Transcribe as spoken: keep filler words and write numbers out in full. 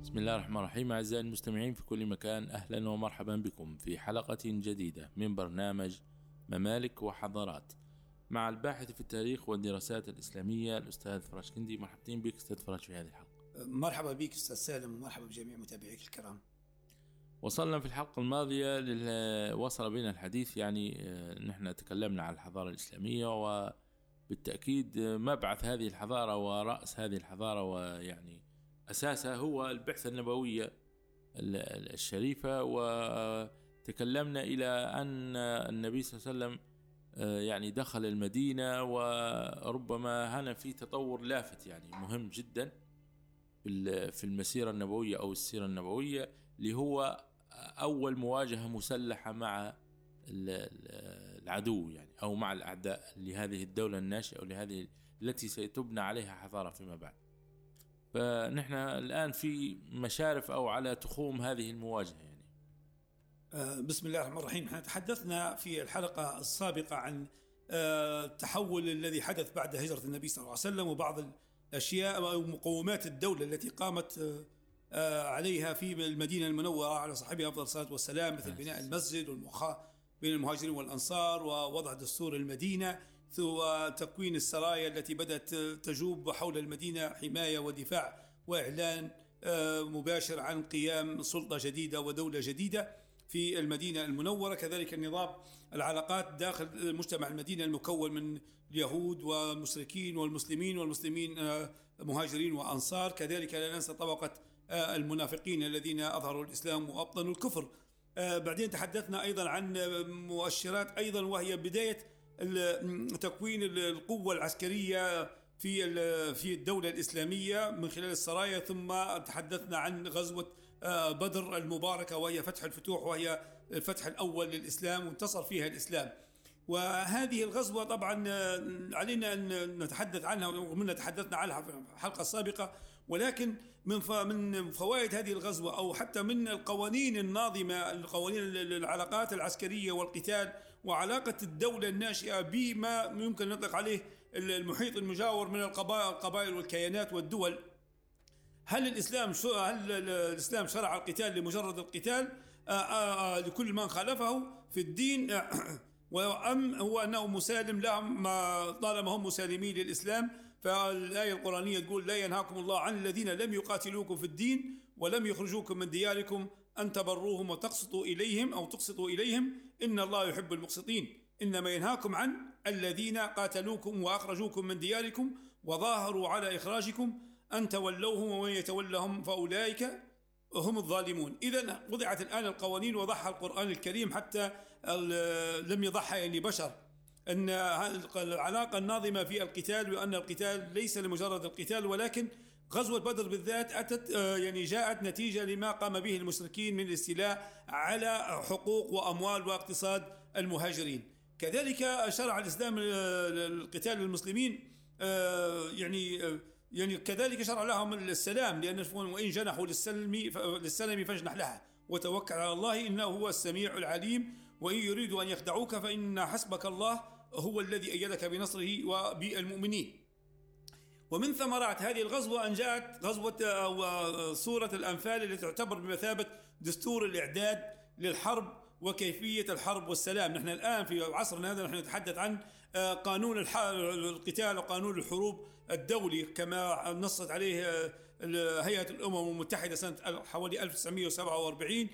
بسم الله الرحمن الرحيم. أعزائي المستمعين في كل مكان، أهلا ومرحبا بكم في حلقة جديدة من برنامج ممالك وحضارات مع الباحث في التاريخ والدراسات الإسلامية الأستاذ فراج كندي. مرحبتين بك أستاذ فراج في هذه الحلقة. مرحبا بك أستاذ سالم، ومرحبا بجميع متابعيك الكرام. وصلنا في الحلقة الماضية لل... وصل بنا الحديث يعني نحن تكلمنا عن الحضارة الإسلامية، وبالتأكيد مبعث هذه الحضارة ورأس هذه الحضارة ويعني أساسها هو البعثة النبوية الشريفة. وتكلمنا إلى أن النبي صلى الله عليه وسلم يعني دخل المدينة، وربما هنا في تطور لافت يعني مهم جدا في المسيرة النبوية أو السيرة النبوية، اللي هو أول مواجهة مسلحة مع العدو يعني أو مع الأعداء لهذه الدولة الناشئة أو لهذه التي سيتبنى عليها حضارة فيما بعد. فنحن الآن في مشارف أو على تخوم هذه المواجهة يعني. بسم الله الرحمن الرحيم. احنا تحدثنا في الحلقة السابقة عن التحول الذي حدث بعد هجرة النبي صلى الله عليه وسلم، وبعض الأشياء أو مقومات الدولة التي قامت عليها في المدينة المنورة على صاحبها أفضل الصلاة والسلام، مثل بناء المسجد والمخا بين المهاجرين والأنصار، ووضع دستور المدينة، وتكوين السرايا التي بدأت تجوب حول المدينة حماية ودفاع وإعلان مباشر عن قيام سلطة جديدة ودولة جديدة في المدينة المنورة. كذلك النظام العلاقات داخل مجتمع المدينة المكون من اليهود والمشركين والمسلمين والمسلمين مهاجرين وأنصار. كذلك لا ننسى طبقة المنافقين الذين أظهروا الإسلام وأبطنوا الكفر. بعدين تحدثنا أيضا عن مؤشرات أيضا، وهي بداية تكوين القوة العسكرية في في الدولة الإسلامية من خلال السرايا. ثم تحدثنا عن غزوة بدر المباركة، وهي فتح الفتوح، وهي الفتح الأول للإسلام وانتصر فيها الإسلام. وهذه الغزوة طبعا علينا أن نتحدث عنها، ومنها تحدثنا عنها في الحلقة السابقة، ولكن من من فوائد هذه الغزوة أو حتى من القوانين الناظمة، القوانين العلاقات العسكرية والقتال وعلاقة الدولة الناشئة بما يمكن نطلق عليه المحيط المجاور من القبائل القبائل والكيانات والدول. هل الإسلام هل الإسلام شرع القتال لمجرد القتال لكل من خالفه في الدين، وأم هو أنه مسالم لهم طالما هم مسالمين للإسلام؟ فالآية القرآنية تقول: لا ينهاكم الله عن الذين لم يقاتلوكم في الدين ولم يخرجوكم من دياركم أن تبروهم وتقسطوا إليهم أو تقسطوا إليهم إن الله يحب المقسطين. إنما ينهاكم عن الذين قاتلوكم وأخرجوكم من دياركم وظاهروا على إخراجكم أن تولوهم ومن يتولهم فأولئك هم الظالمون. إذن وضعت الآن القوانين وضعها القرآن الكريم، حتى لم يضعها يعني بشر، أن العلاقة الناظمة في القتال، وأن القتال ليس لمجرد القتال، ولكن غزوة بدر بالذات أتت يعني جاءت نتيجة لما قام به المشركين من الاستيلاء على حقوق وأموال واقتصاد المهاجرين. كذلك شرع الإسلام القتال للمسلمين، يعني يعني كذلك شرع لهم السلام، لأن وإن جنحوا للسلم للسلم فاجنح لها وتوكل على الله إنه هو السميع العليم، وإن يريدوا أن يخدعوك فإن حسبك الله هو الذي أيدك بنصره وبالمؤمنين. ومن ثمرات هذه الغزوة أن جاءت غزوة سورة الأنفال، التي تعتبر بمثابة دستور الإعداد للحرب وكيفية الحرب والسلام. نحن الآن في عصرنا هذا نحن نتحدث عن قانون القتال وقانون الحروب الدولي، كما نصت عليه هيئة الأمم المتحدة سنة حوالي ألف وتسعمائة وسبعة وأربعين،